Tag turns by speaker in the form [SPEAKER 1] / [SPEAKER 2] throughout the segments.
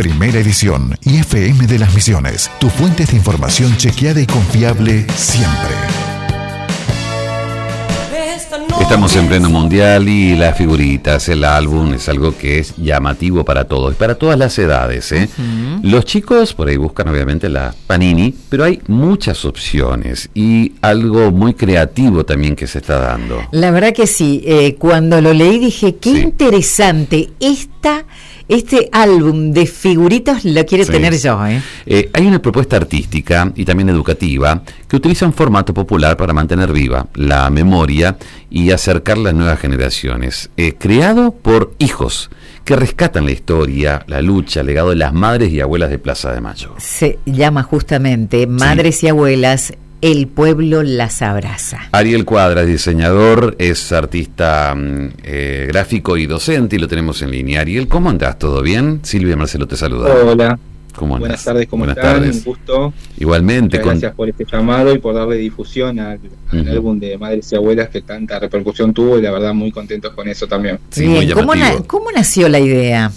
[SPEAKER 1] Primera Edición y FM de las Misiones. Tu fuente de información chequeada y confiable siempre.
[SPEAKER 2] Estamos en pleno mundial y las figuritas, el álbum es algo que es llamativo para todos, para todas las edades, ¿eh? Los chicos por ahí buscan obviamente la Panini, pero hay muchas opciones y algo muy creativo también que se está dando.
[SPEAKER 3] La verdad que sí, cuando lo leí dije, qué interesante este álbum de figuritas lo quiero tener yo.
[SPEAKER 2] Hay una propuesta artística y también educativa que utiliza un formato popular para mantener viva la memoria y acercar las nuevas generaciones. Creado por hijos que rescatan la historia, la lucha, el legado de las madres y abuelas de Plaza de Mayo. Se llama justamente Madres y Abuelas. El pueblo las abraza. Ariel Cuadra, diseñador, es artista gráfico y docente y lo tenemos en línea. Ariel, ¿cómo andás? ¿Todo bien? Silvia Marcelo te saluda.
[SPEAKER 4] Hola.
[SPEAKER 2] ¿Cómo andás?
[SPEAKER 4] Buenas tardes, ¿cómo están?
[SPEAKER 2] Tardes.
[SPEAKER 4] Un gusto.
[SPEAKER 2] Igualmente.
[SPEAKER 4] Gracias por este llamado y por darle difusión al álbum de Madres y Abuelas que tanta repercusión tuvo y la verdad muy contentos con eso también.
[SPEAKER 3] Sí, bien, ¿cómo nació la idea?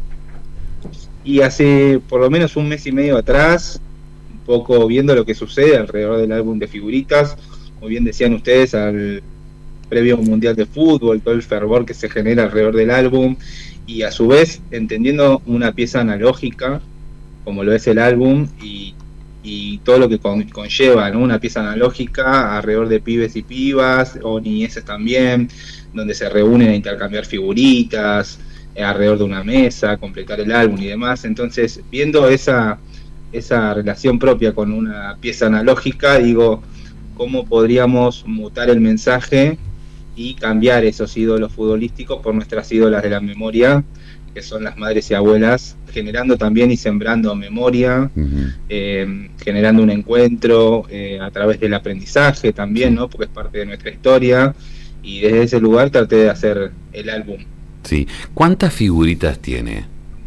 [SPEAKER 4] Y hace por lo menos un mes y medio atrás, poco viendo lo que sucede alrededor del álbum de figuritas, como bien decían ustedes, al previo mundial de fútbol, todo el fervor que se genera alrededor del álbum y a su vez entendiendo una pieza analógica como lo es el álbum y todo lo que conlleva, ¿no? Una pieza analógica alrededor de pibes y pibas o niñeces también, donde se reúnen a intercambiar figuritas alrededor de una mesa, completar el álbum y demás. Entonces viendo esa relación propia con una pieza analógica, digo, ¿cómo podríamos mutar el mensaje y cambiar esos ídolos futbolísticos por nuestras ídolas de la memoria, que son las madres y abuelas, generando también y sembrando memoria, generando un encuentro a través del aprendizaje también, ¿no? Porque es parte de nuestra historia, y desde ese lugar traté de hacer el álbum.
[SPEAKER 2] Sí. ¿Cuántas figuritas tiene?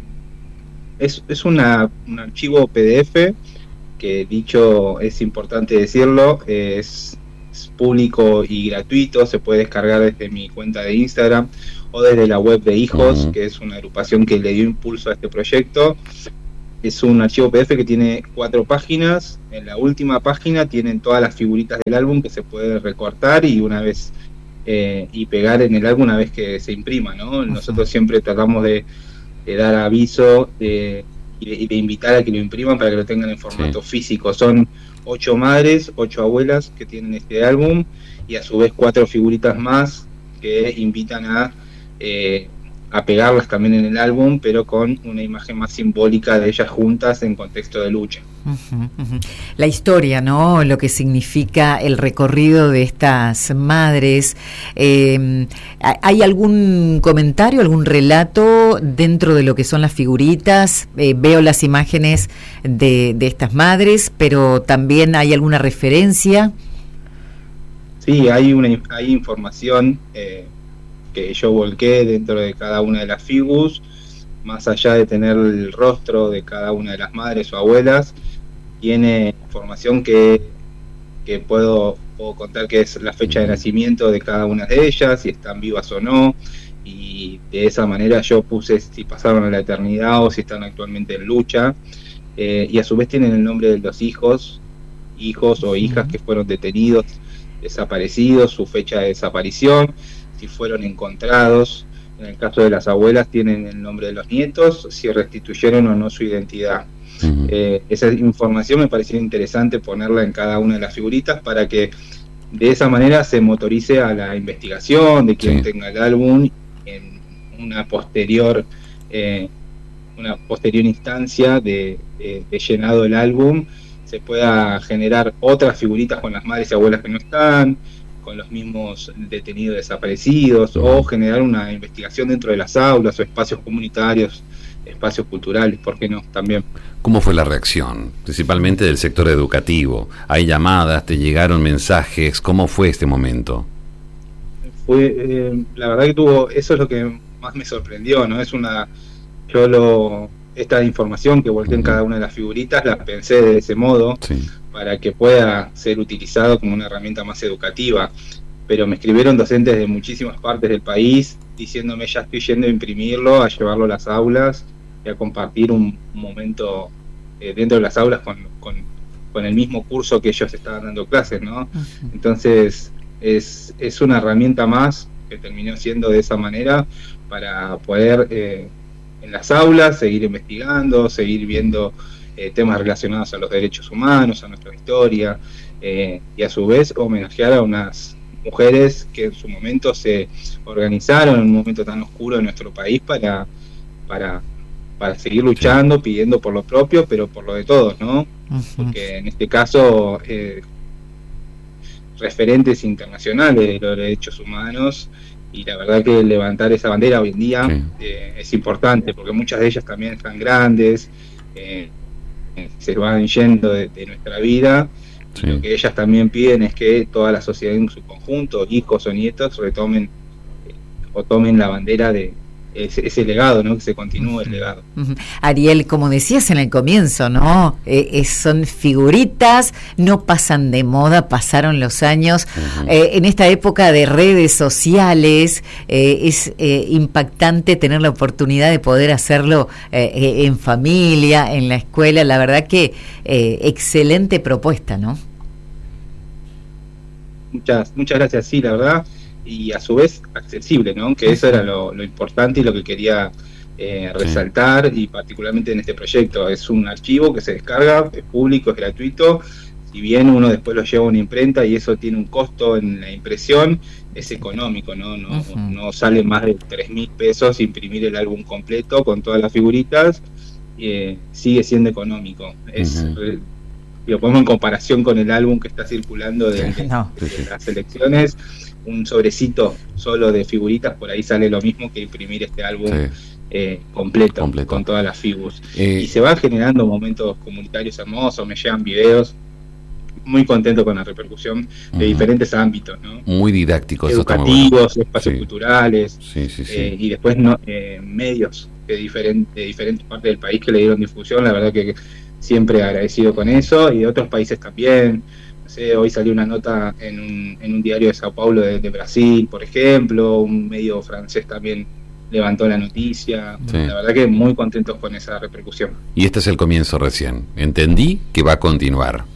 [SPEAKER 4] Es un archivo PDF que, dicho, es importante decirlo, es público y gratuito, se puede descargar desde mi cuenta de Instagram o desde la web de Hijos, que es una agrupación que le dio impulso a este proyecto. Es un archivo PDF que tiene 4 páginas, en la última página tienen todas las figuritas del álbum que se puede recortar y una vez y pegar en el álbum una vez que se imprima, ¿no? Nosotros siempre tratamos de dar aviso y de invitar a que lo impriman para que lo tengan en formato físico. Son 8 madres, 8 abuelas que tienen este álbum y a su vez 4 figuritas más que invitan a pegarlas también en el álbum, pero con una imagen más simbólica de ellas juntas en contexto de lucha.
[SPEAKER 3] La historia, ¿no? Lo que significa el recorrido de estas madres. ¿Hay algún comentario, algún relato dentro de lo que son las figuritas? Veo las imágenes de estas madres, pero también hay alguna referencia.
[SPEAKER 4] Sí, hay información que yo volqué dentro de cada una de las figus, más allá de tener el rostro de cada una de las madres o abuelas, tiene información que puedo contar que es la fecha de nacimiento de cada una de ellas, si están vivas o no, y de esa manera yo puse si pasaron a la eternidad o si están actualmente en lucha, y a su vez tienen el nombre de los hijos o hijas que fueron detenidos, desaparecidos, su fecha de desaparición, si fueron encontrados. En el caso de las abuelas tienen el nombre de los nietos, si restituyeron o no su identidad. Esa información me pareció interesante ponerla en cada una de las figuritas para que de esa manera se motorice a la investigación de quien tenga el álbum en una posterior instancia de llenado del álbum, se pueda generar otras figuritas con las madres y abuelas que no están, con los mismos detenidos desaparecidos, o generar una investigación dentro de las aulas o espacios comunitarios, espacios culturales, ¿por qué no? También.
[SPEAKER 2] ¿Cómo fue la reacción, principalmente del sector educativo? ¿Hay llamadas, te llegaron mensajes? ¿Cómo fue este momento?
[SPEAKER 4] La verdad que eso es lo que más me sorprendió, ¿no? Esta información que volqué en cada una de las figuritas la pensé de ese modo, para que pueda ser utilizado como una herramienta más educativa, pero me escribieron docentes de muchísimas partes del país diciéndome ya estoy yendo a imprimirlo, a llevarlo a las aulas, a compartir un momento dentro de las aulas con el mismo curso que ellos estaban dando clases, ¿no? Uh-huh. Entonces es una herramienta más que terminó siendo de esa manera para poder en las aulas seguir investigando, seguir viendo temas relacionados a los derechos humanos, a nuestra historia, y a su vez homenajear a unas mujeres que en su momento se organizaron en un momento tan oscuro de nuestro país para seguir luchando, pidiendo por lo propio, pero por lo de todos, ¿no? Uh-huh. Porque en este caso referentes internacionales de los derechos humanos, y la verdad que levantar esa bandera hoy en día es importante, porque muchas de ellas también están grandes, se van yendo de nuestra vida, y lo que ellas también piden es que toda la sociedad en su conjunto, hijos o nietos, retomen o tomen la bandera de ese legado, ¿no? Que se continúe el legado.
[SPEAKER 3] Ariel, como decías en el comienzo, ¿no? Son figuritas, no pasan de moda, pasaron los años. En esta época de redes sociales es impactante tener la oportunidad de poder hacerlo en familia, en la escuela. La verdad que excelente propuesta, ¿no?
[SPEAKER 4] Muchas gracias, sí, la verdad. Y a su vez accesible, ¿no? Que eso era lo importante y lo que quería resaltar, y particularmente en este proyecto. Es un archivo que se descarga, es público, es gratuito. Si bien uno después lo lleva a una imprenta y eso tiene un costo en la impresión, es económico, ¿no? No sale más de 3.000 pesos imprimir el álbum completo con todas las figuritas, sigue siendo económico. Lo ponemos en comparación con el álbum que está circulando de las elecciones. Un sobrecito solo de figuritas por ahí sale lo mismo que imprimir este álbum completo con todas las figuras. Y se van generando momentos comunitarios hermosos, me llegan videos, muy contento con la repercusión de diferentes ámbitos, ¿no?
[SPEAKER 2] Muy didácticos,
[SPEAKER 4] educativos, espacios culturales, y después medios de diferentes partes del país que le dieron difusión. La verdad que siempre agradecido con eso, y de otros países también. Hoy salió una nota en un diario de Sao Paulo de Brasil, por ejemplo, un medio francés también levantó la noticia. La verdad que muy contentos con esa repercusión.
[SPEAKER 2] Y este es el comienzo recién. Entendí que va a continuar.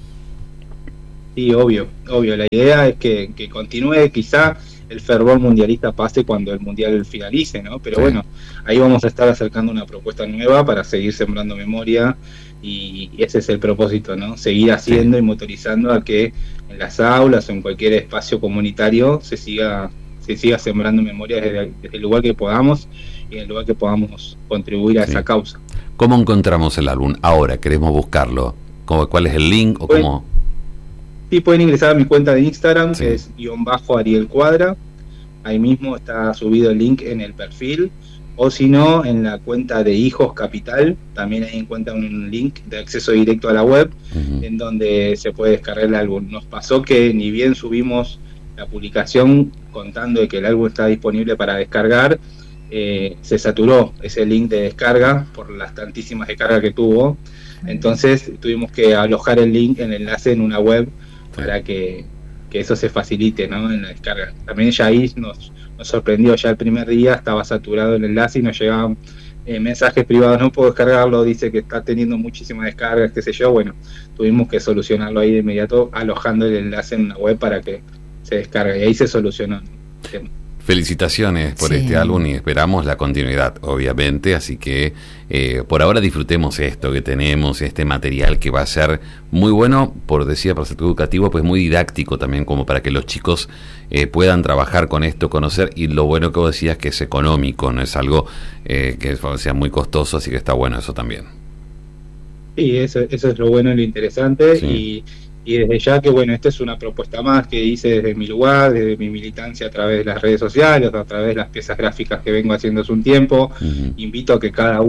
[SPEAKER 4] Sí, obvio. La idea es que continúe. Quizá el fervor mundialista pase cuando el mundial finalice, ¿no? Pero bueno, ahí vamos a estar acercando una propuesta nueva para seguir sembrando memoria. Y ese es el propósito, ¿no? Seguir haciendo y motorizando a que en las aulas o en cualquier espacio comunitario se siga sembrando memoria desde el lugar que podamos, y en el lugar que podamos contribuir a esa causa.
[SPEAKER 2] ¿Cómo encontramos el álbum? Ahora queremos buscarlo. ¿Cuál es el link? ¿Cómo?
[SPEAKER 4] Sí, pueden ingresar a mi cuenta de Instagram, que es _Ariel Cuadra. Ahí mismo está subido el link en el perfil. O si no, en la cuenta de Hijos Capital, también ahí encuentran un link de acceso directo a la web, en donde se puede descargar el álbum. Nos pasó que ni bien subimos la publicación contando de que el álbum está disponible para descargar, se saturó ese link de descarga por las tantísimas descargas que tuvo. Entonces tuvimos que alojar el link, el enlace en una web para que eso se facilite, ¿no? En la descarga. También ya ahí nos sorprendió, ya el primer día estaba saturado el enlace y nos llegaban mensajes privados: no puedo descargarlo, dice que está teniendo muchísimas descargas, qué sé yo. Bueno, tuvimos que solucionarlo ahí de inmediato, alojando el enlace en una web para que se descargue, y ahí se solucionó el tema.
[SPEAKER 2] Felicitaciones por este álbum, y esperamos la continuidad, obviamente, así que por ahora disfrutemos esto que tenemos, este material que va a ser muy bueno, para el sector educativo, pues muy didáctico también, como para que los chicos puedan trabajar con esto, conocer, y lo bueno que vos decías, que es económico, no es algo que sea muy costoso, así que está bueno eso también.
[SPEAKER 4] Sí, eso es lo bueno y lo interesante, y desde ya que, bueno, esta es una propuesta más que hice desde mi lugar, desde mi militancia a través de las redes sociales, a través de las piezas gráficas que vengo haciendo hace un tiempo. Invito a que cada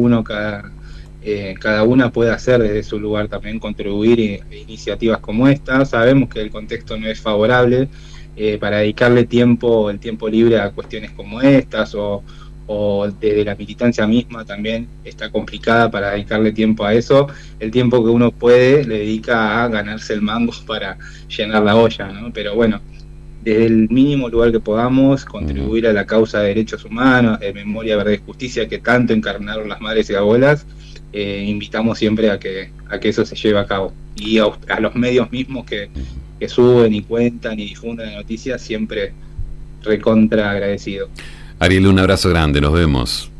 [SPEAKER 4] una pueda hacer desde su lugar también, contribuir a iniciativas como esta. Sabemos que el contexto no es favorable para dedicarle el tiempo libre a cuestiones como estas, o desde la militancia misma también está complicada para dedicarle tiempo a eso. El tiempo que uno puede le dedica a ganarse el mango para llenar la olla, ¿no? Pero bueno, desde el mínimo lugar que podamos, contribuir a la causa de derechos humanos, de memoria, verdad y justicia, que tanto encarnaron las madres y abuelas. Invitamos siempre a que eso se lleve a cabo. Y a los medios mismos que suben y cuentan y difunden la noticia, siempre recontra agradecido.
[SPEAKER 2] Ariel, un abrazo grande, nos vemos.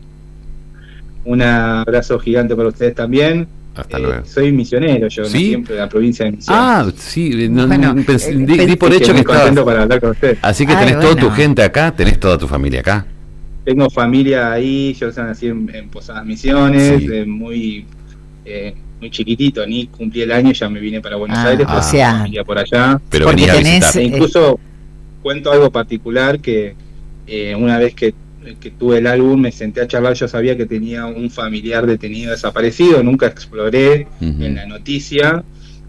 [SPEAKER 4] Un abrazo gigante para ustedes también.
[SPEAKER 2] Hasta luego.
[SPEAKER 4] Soy misionero, yo
[SPEAKER 2] ¿Sí?
[SPEAKER 4] no siempre de la provincia de Misiones.
[SPEAKER 2] Ah, sí,
[SPEAKER 3] Di
[SPEAKER 2] por hecho que
[SPEAKER 4] contento
[SPEAKER 2] estabas.
[SPEAKER 4] para hablar con ustedes.
[SPEAKER 2] Así que tenés toda tu gente acá, tenés toda tu familia acá.
[SPEAKER 4] Tengo familia ahí, yo nací en Posadas Misiones,
[SPEAKER 2] Sí.
[SPEAKER 4] muy chiquitito, ni cumplí el año, ya me vine para Buenos Aires,
[SPEAKER 3] o sea,
[SPEAKER 4] familia por allá.
[SPEAKER 2] Pero
[SPEAKER 3] porque
[SPEAKER 2] venía a
[SPEAKER 3] tenés,
[SPEAKER 2] visitar.
[SPEAKER 4] E incluso cuento algo particular que una vez que tuve el álbum me senté a charlar, yo sabía que tenía un familiar detenido desaparecido, nunca exploré en la noticia,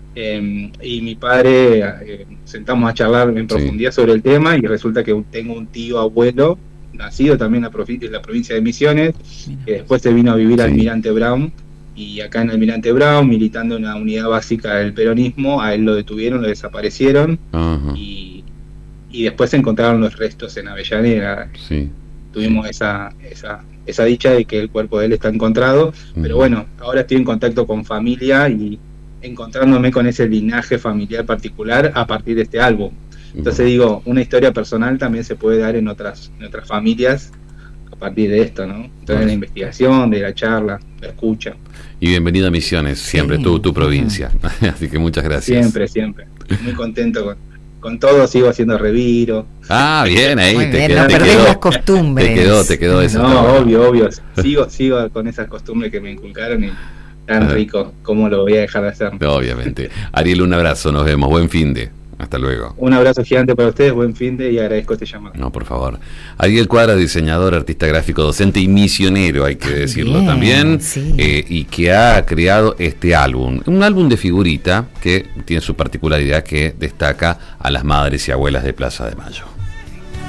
[SPEAKER 4] y mi padre sentamos a charlar en profundidad sobre el tema y resulta que tengo un tío abuelo nacido también en la provincia de Misiones, que después se vino a vivir a Almirante Brown, y acá en Almirante Brown, militando en una unidad básica del peronismo, a él lo detuvieron, lo desaparecieron, y después se encontraron los restos en Avellaneda. Tuvimos esa dicha de que el cuerpo de él está encontrado, pero bueno, ahora estoy en contacto con familia y encontrándome con ese linaje familiar particular a partir de este álbum. Entonces digo, una historia personal también se puede dar en otras familias a partir de esto, ¿no? Entonces la investigación, de la charla, la escucha.
[SPEAKER 2] Y bienvenido a Misiones, siempre tu provincia. Así que muchas gracias.
[SPEAKER 4] Siempre. Muy contento con todo, sigo haciendo reviro.
[SPEAKER 2] Ah, bien, ahí
[SPEAKER 3] te quedó las costumbres.
[SPEAKER 2] Te quedó eso.
[SPEAKER 4] No, obvio. Sigo con esas costumbres que me inculcaron y tan rico, ¿cómo lo voy a dejar de hacer?
[SPEAKER 2] Obviamente. Ariel, un abrazo, nos vemos, buen finde. Hasta luego.
[SPEAKER 4] Un abrazo gigante para ustedes, buen finde y agradezco este llamado.
[SPEAKER 2] No, por favor. Ariel Cuadra, diseñador, artista gráfico, docente y misionero, hay que decirlo también, y que ha creado este álbum. Un álbum de figurita que tiene su particularidad, que destaca a las madres y abuelas de Plaza de Mayo.